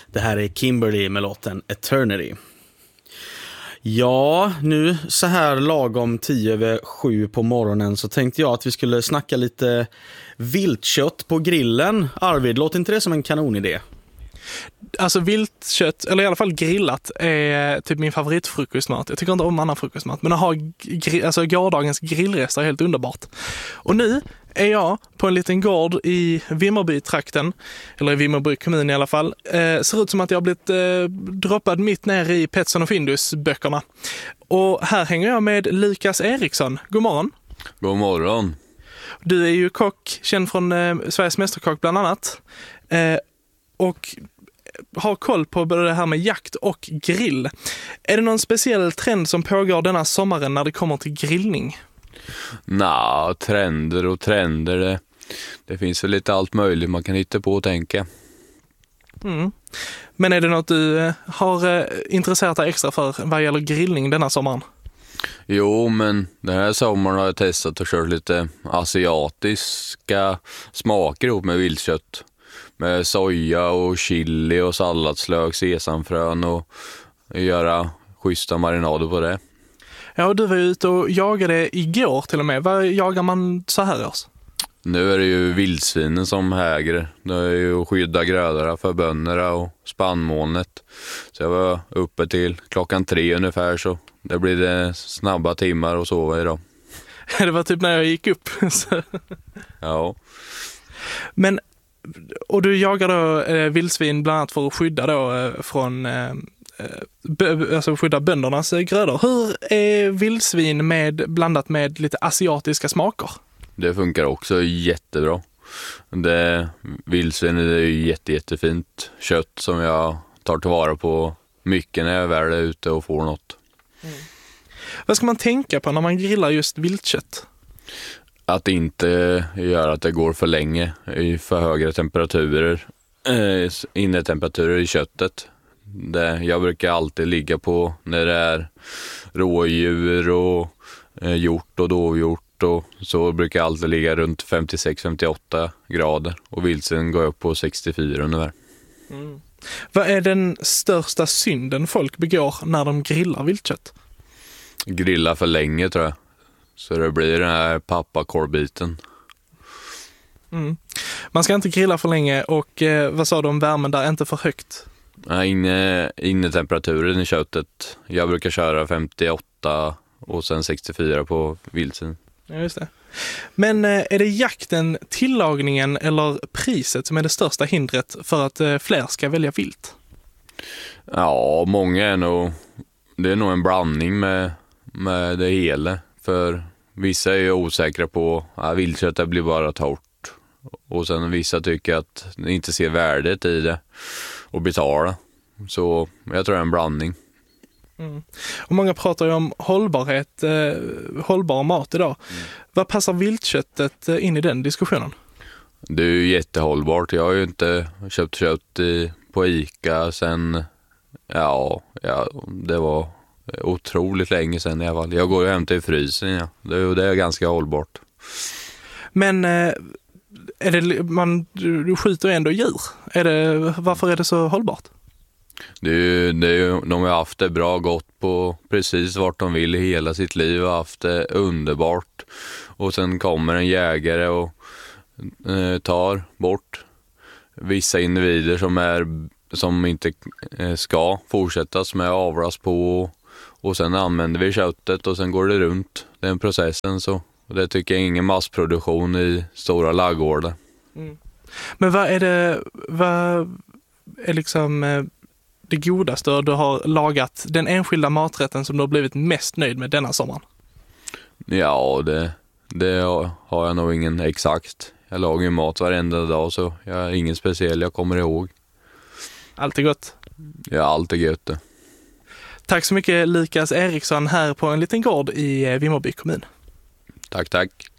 Det här är Kimberly med låten Eternity. Ja, nu så här lagom 6:50 på morgonen så tänkte jag att vi skulle snacka lite viltkött på grillen. Arvid, låter inte det som en kanonidé? Alltså viltkött, eller i alla fall grillat, är typ min favoritfrukostmat. Jag tycker inte om annan frukostmat, men att ha alltså gårdagens grillrester är helt underbart. Och nu är jag på en liten gård i Vimmerby-trakten, eller i Vimmerby kommun i alla fall. Ser ut som att jag har blivit droppad mitt ner i Petson och Findus-böckerna. Och här hänger jag med Lukas Eriksson. God morgon. God morgon. Du är ju kock, känd från Sveriges mästerkock bland annat. Och har koll på både det här med jakt och grill. Är det någon speciell trend som pågår denna sommaren när det kommer till grillning? Trender och trender. Det finns väl lite allt möjligt man kan hitta på och tänka. Men är det något du har intresserat dig extra för vad gäller grillning denna sommaren? Jo, men den här sommaren har jag testat och kört lite asiatiska smaker ihop med viltkött. Med soja och chili och salladslök, sesamfrön och göra schyssta marinader på det. Ja, du var ute och jagade igår till och med. Vad jagar man så här års? Nu är det ju vildsvinen som hägrar. Det är ju att skydda grödorna för bönderna och spannmålet. Så jag var uppe till 3:00 ungefär, så det blir det snabba timmar och sova idag. Det var typ när jag gick upp. Ja. Men, och du jagar då vildsvin bland annat för att skydda då från alltså skydda böndernas grödor. Hur är vildsvin blandat med lite asiatiska smaker? Det funkar också jättebra. Vildsvin är ju jättefint kött som jag tar tillvara på mycket när jag väl är ute och får något. Vad ska man tänka på när man grillar just viltkött? Att inte göra att det går för länge i för höga temperaturer, innetemperaturer i köttet. Jag brukar alltid ligga på när det är rådjur och hjort och dovhjort, och så brukar jag alltid ligga runt 56-58 grader och vildsvin går upp på 64 ungefär. Vad är den största synden folk begår när de grillar viltkött? Grilla för länge, tror jag. Så det blir den här pappakorvbiten. Man ska inte grilla för länge, och vad sa du om värmen där? Inte för högt? Innetemperaturen i köttet. Jag brukar köra 58 och sen 64 på vildsvin. Ja, just det. Men är det jakten, tillagningen eller priset som är det största hindret för att fler ska välja vilt? Ja, många det är nog en blandning med det hela. För vissa är ju osäkra på att viltköttet blir bara torrt. Och sen vissa tycker att de inte ser värdet i det och betala. Så jag tror det är en blandning. Och många pratar ju om hållbarhet, hållbar mat idag. Vad passar viltköttet in i den diskussionen? Det är ju jättehållbart. Jag har ju inte köpt kött på Ica sen, det var otroligt länge sedan i alla fall. Jag går ju hem till frysen, ja. Det är ganska hållbart. Men du skjuter ändå djur. Varför är det så hållbart? De har haft det bra, gått på precis vart de vill i hela sitt liv och haft det underbart. Och sen kommer en jägare och tar bort vissa individer som inte ska fortsättas med avlas på, och sen använder vi köttet och sen går det runt den processen. Så det tycker jag är ingen massproduktion i stora laggårdar. Men vad är liksom det godaste du har lagat, den enskilda maträtten som du har blivit mest nöjd med denna sommaren? Ja, det har jag nog ingen exakt. Jag lagar ju mat varenda dag, så jag har ingen speciell jag kommer ihåg. Allt är gott? Ja, allt är gött. Tack så mycket, Lukas Eriksson, här på en liten gård i Vimmerby kommun. Tack.